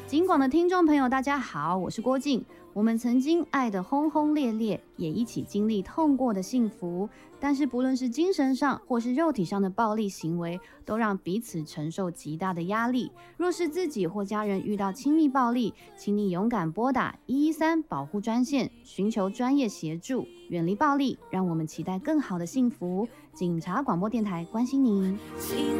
警广的听众朋友大家好，我是郭静。我们曾经爱得轰轰烈烈，也一起经历痛过的幸福，但是不论是精神上或是肉体上的暴力行为，都让彼此承受极大的压力。若是自己或家人遇到亲密暴力，请你勇敢拨打113保护专线，寻求专业协助，远离暴力，让我们期待更好的幸福。警察广播电台关心您。